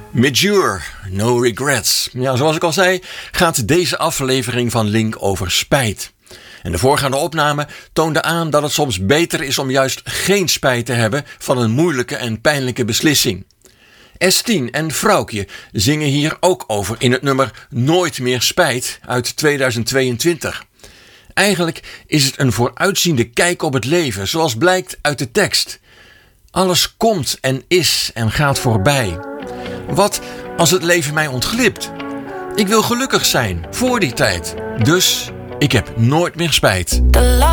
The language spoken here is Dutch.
Mature, no regrets. Ja, zoals ik al zei, gaat deze aflevering van Link over spijt. En de voorgaande opname toonde aan dat het soms beter is om juist geen spijt te hebben van een moeilijke en pijnlijke beslissing. S10 en Vrouwkje zingen hier ook over in het nummer Nooit meer spijt uit 2022. Eigenlijk is het een vooruitziende kijk op het leven, zoals blijkt uit de tekst. Alles komt en is en gaat voorbij. Wat als het leven mij ontglipt? Ik wil gelukkig zijn voor die tijd. Dus ik heb nooit meer spijt.